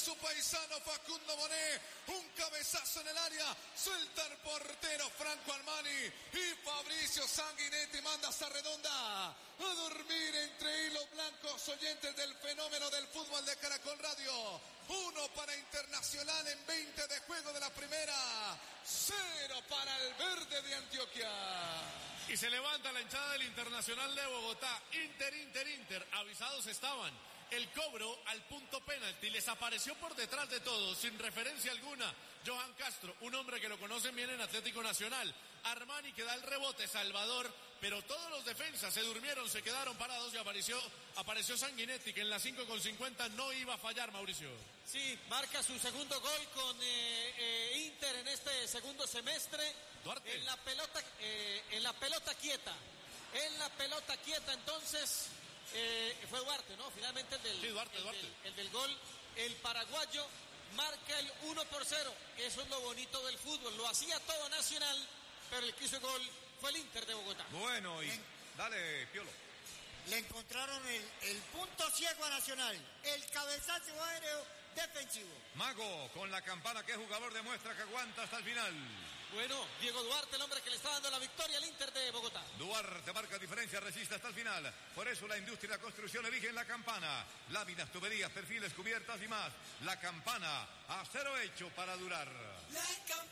su paisano Facundo Bonet. Un cabezazo en el área. Suelta el portero Franco Armani. Y Fabricio Sanguinetti manda esa redonda a dormir entre hilos blancos, oyentes del fenómeno del fútbol de Caracol Radio. 1 para Internacional en 20 de juego de la primera. 0 para el verde de Antioquia. Y se levanta la hinchada del Internacional de Bogotá. Inter. Avisados estaban. El cobro al punto penalti les apareció por detrás de todos, sin referencia alguna. Johan Castro, un hombre que lo conocen bien en Atlético Nacional. Armani que da el rebote, Salvador, pero todos los defensas se durmieron, se quedaron parados y apareció Sanguinetti, que en la 5:50 no iba a fallar, Mauricio. Sí, marca su segundo gol con Inter en este segundo semestre. Duarte. En la pelota quieta. Entonces... fue Duarte, ¿no? Finalmente Duarte. El del gol, el paraguayo marca el 1-0. Eso es lo bonito del fútbol. Lo hacía todo Nacional, pero el que hizo el gol fue el Inter de Bogotá. Bueno, y dale, Piolo. Le encontraron el punto ciego a Nacional, el cabezazo aéreo defensivo. Mago, con la campana, que jugador demuestra que aguanta hasta el final. Bueno, Diego Duarte, el hombre que le está dando la victoria al Inter de Bogotá. Duarte marca diferencia, resiste hasta el final. Por eso la industria y la construcción eligen la campana. Láminas, tuberías, perfiles, cubiertas y más. La campana, acero hecho para durar. La campana.